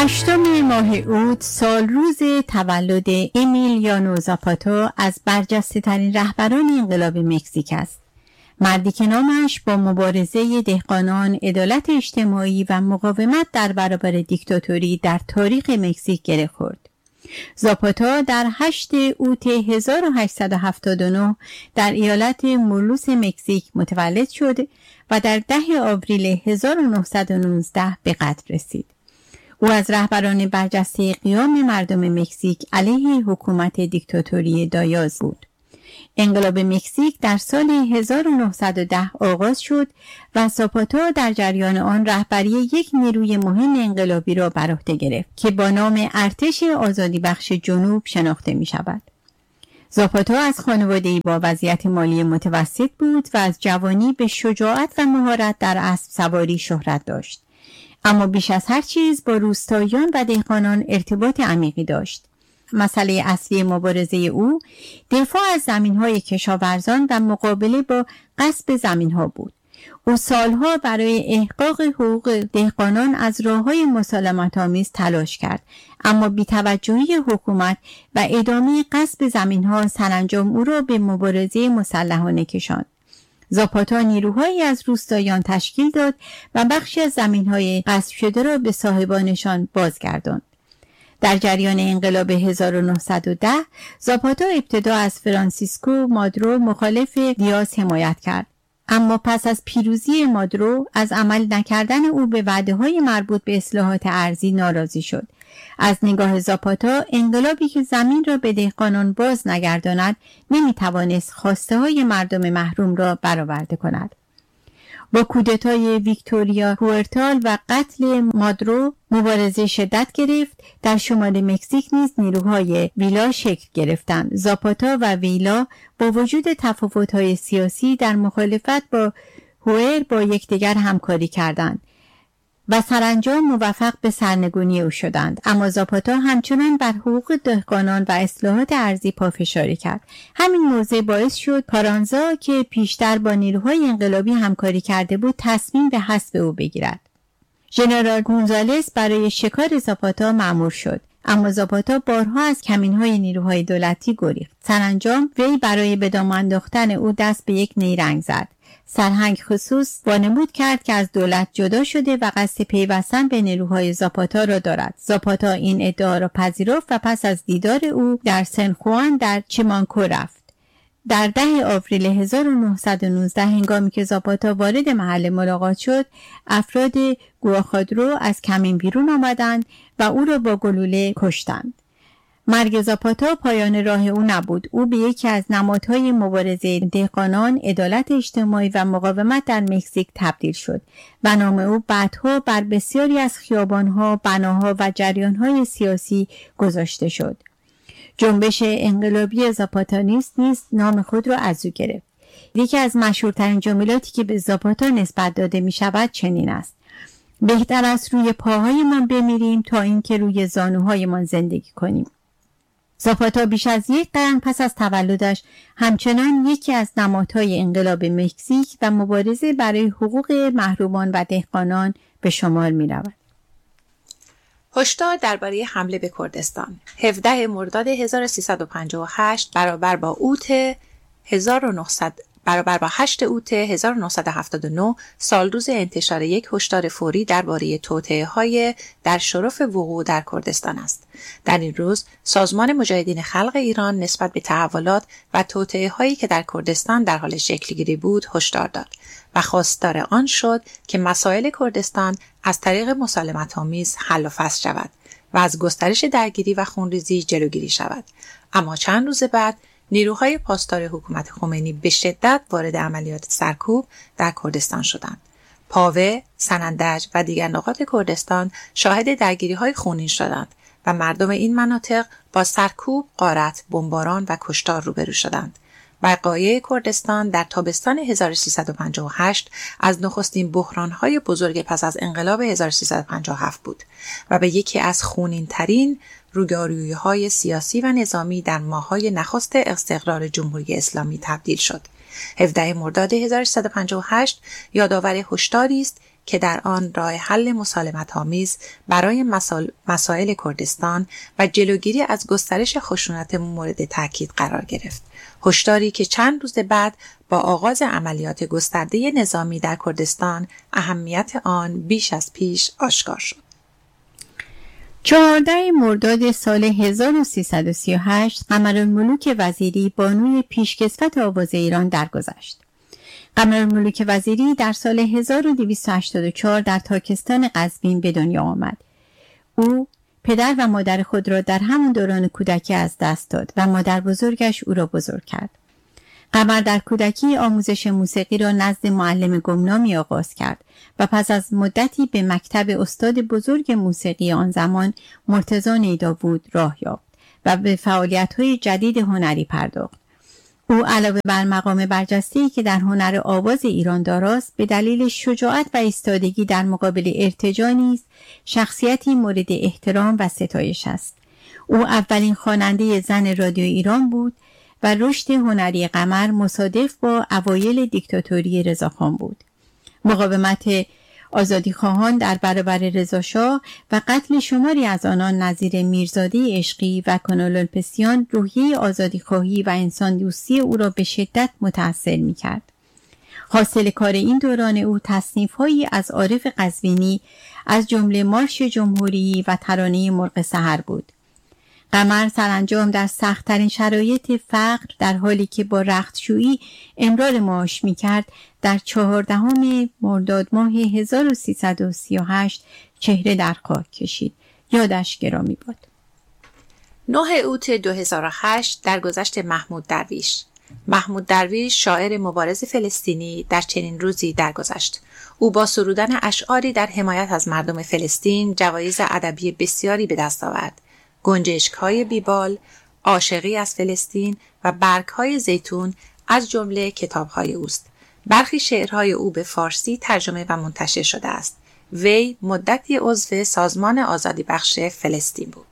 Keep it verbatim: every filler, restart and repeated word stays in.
هشتم ماه اوت سال روز تولد امیلیانو زاپاتا از برجسته ترین رهبران انقلاب مکزیک است. مردی که نامش با مبارزه دهقانان، عدالت اجتماعی و مقاومت در برابر دیکتاتوری در تاریخ مکزیک گره خورد. زاپاتا در هشتم اوت هزار و هشتصد و هفتاد و نه در ایالت مولوس مکزیک متولد شد و در ده آوریل هزار و نهصد و نوزده به قتل رسید. او از رهبران برجسته قیام مردم مکزیک علیه حکومت دیکتاتوری دایاز بود. انقلاب مکزیک در سال هزار و نهصد و ده آغاز شد و زاپاتا در جریان آن رهبری یک نیروی مهم انقلابی را بر عهده گرفت که با نام ارتش آزادی بخش جنوب شناخته می شود. زاپاتا از خانواده‌ای با وضعیت مالی متوسط بود و از جوانی به شجاعت و مهارت در اسب سواری شهرت داشت. اما بیش از هر چیز با روستاییان و دهقانان ارتباط عمیقی داشت. مسئله اصلی مبارزه او دفاع از زمین‌های کشاورزان و مقابله با غصب زمین‌ها بود. او سالها برای احقاق حقوق دهقانان از راه‌های مسالمت‌آمیز تلاش کرد، اما بی‌توجهی حکومت و ادامه غصب زمین‌ها سرانجام او را به مبارزه مسلحانه کشاند. زاپاتا نیروهایی از روستاییان تشکیل داد و بخشی از زمین‌های غصب شده را به صاحبانشان بازگرداند. در جریان انقلاب هزار و نهصد و ده زاپاتا ابتدا از فرانسیسکو مادرو مخالف دیاز حمایت کرد، اما پس از پیروزی مادرو از عمل نکردن او به وعده‌های مربوط به اصلاحات ارضی ناراضی شد. از نگاه زاپاتا انقلابی که زمین را به دهقانان باز نگرداند نمیتوانست خواسته های مردم محروم را برآورده کند. با کودتای ویکتوریا هوئرتال و قتل مادرو مبارزه شدت گرفت. در شمال مکزیک نیز نیروهای ویلا شکل گرفتند. زاپاتا و ویلا با وجود تفاوت‌های سیاسی در مخالفت با هوئر با یکدیگر همکاری کردند و سرانجام موفق به سرنگونی او شدند. اما زاپاتا همچنان بر حقوق دهقانان و اصلاحات ارضی پافشاری کرد. همین موضوع باعث شد کارانزا که پیشتر با نیروهای انقلابی همکاری کرده بود تصمیم به حذف او بگیرد. ژنرال گونزالس برای شکار زاپاتا مأمور شد، اما زاپاتا بارها از کمین‌های نیروهای دولتی گریخت. سرانجام وی برای به دام انداختن او دست به یک نیرنگ زد. سرهنگ خصوص وانمود کرد که از دولت جدا شده و قصد پیوستن به نیروهای زاپاتا را دارد. زاپاتا این ادعا را پذیرفت و پس از دیدار او در سن خوان در چیمانکو رفت. در ده آوریل هزار و نهصد و نوزده هنگامی که زاپاتا وارد محل ملاقات شد، افراد گواخادرو از کمین بیرون آمدند و او را با گلوله کشتند. مرگ زاپاتا پایان راه او نبود. او به یکی از نمادهای مبارزه دهقانان، عدالت اجتماعی و مقاومت در مکزیک تبدیل شد و نام او بعدها بر بسیاری از خیابانها، بناها و جریانهای سیاسی گذاشته شد. جنبش انقلابی زاپاتانیست نیز نام خود را از او گرفت. یکی از مشهورترین جملاتی که به زاپاتا نسبت داده می شود چنین است: بهتر است روی پاهایمان بمیریم تا اینکه روی زانوهایمان زندگی کنیم. زاپاتا بیش از یک قرن پس از تولدش همچنان یکی از نمادهای انقلاب مکزیک و مبارزه برای حقوق محرومان و دهقانان به شمار می رود. هشدار درباره حمله به کردستان. هفدهم مرداد هزار و سیصد و پنجاه و هشت برابر با اوت هزار و نهصد برابر با هشتم اوت هزار و نهصد و هفتاد و نه سال روز انتشار یک هشدار فوری درباره توطئه‌های در شرف وقوع در کردستان است. در این روز سازمان مجاهدین خلق ایران نسبت به تحولات و توطئه‌هایی که در کردستان در حال شکل‌گیری بود هشدار داد و خواستار آن شد که مسائل کردستان از طریق مسالمت‌آمیز حل و فصل شود و از گسترش درگیری و خونریزی جلوگیری شود. اما چند روز بعد نیروهای پاسدار حکومت خمینی به شدت وارد عملیات سرکوب در کردستان شدند. پاوه، سنندج و دیگر نقاط کردستان شاهد درگیری‌های خونین شدند و مردم این مناطق با سرکوب، غارت، بمباران و کشتار روبرو شدند. وقایع کردستان در تابستان هزار و سیصد و پنجاه و هشت از نخستین بحران‌های بزرگ پس از انقلاب هزار و سیصد و پنجاه و هفت بود و به یکی از خونین‌ترین رویارویی‌های سیاسی و نظامی در ماه‌های نخست استقرار جمهوری اسلامی تبدیل شد. هفدهم مرداد هزار و سیصد و پنجاه و هشت یادآور هشداری است که در آن راه حل مسالمت‌آمیز برای مسائل کردستان و جلوگیری از گسترش خشونت مورد تاکید قرار گرفت. هشداری که چند روز بعد با آغاز عملیات گسترده نظامی در کردستان اهمیت آن بیش از پیش آشکار شد. چهاردهم مرداد سال هزار و سیصد و سی و هشت قمرالملوک وزیری بانوی پیشکسوت آواز ایران درگذشت. قمرالملوک وزیری در سال هزار و دویست و هشتاد و چهار در تاکستان قزوین به دنیا آمد. او پدر و مادر خود را در همون دوران کودکی از دست داد و مادر بزرگش او را بزرگ کرد. قمر در کودکی آموزش موسیقی را نزد معلم گمنامی آغاز کرد و پس از مدتی به مکتب استاد بزرگ موسیقی آن زمان مرتضی نیدابود راه یافت و به فعالیت‌های جدید هنری پرداخت. او علاوه بر مقام برجسته‌ای که در هنر آواز ایران داراست، به دلیل شجاعت و ایستادگی در مقابل ارتجاع نیز شخصیتی مورد احترام و ستایش است. او اولین خواننده زن رادیو ایران بود و رشد هنری قمر مصادف با اوایل دیکتاتوری رضاخان بود. مقاومت آزادیخواهان در برابر رضاشاه و قتل شماری از آنان نظیر میرزاده عشقی و کانالالپسیان روحیه آزادیخواهی و انسان دوستی او را به شدت متأثر می‌کرد. حاصل کار این دوران او تصنیف‌هایی از عارف قزوینی از جمله مارش جمهوری و ترانه مرغ سحر بود. قمر سرانجام در سخت‌ترین شرایط فقر در حالی که با رختشویی امرار معاش می‌کرد در چهاردهم مرداد ماه هزار و سیصد و سی و هشت چهره در خاک کشید. یادش گرامی باد. نه اوت دو هزار و هشت درگذشت محمود درویش. محمود درویش شاعر مبارز فلسطینی در چنین روزی درگذشت. او با سرودن اشعاری در حمایت از مردم فلسطین جوایز ادبی بسیاری به دست آورد. گنجشک‌های بیبال، عاشقی از فلسطین و برگ‌های زیتون از جمله کتاب‌های اوست. برخی شعرهای او به فارسی ترجمه و منتشر شده است. وی مدتی عضو سازمان آزادی بخش فلسطین بود.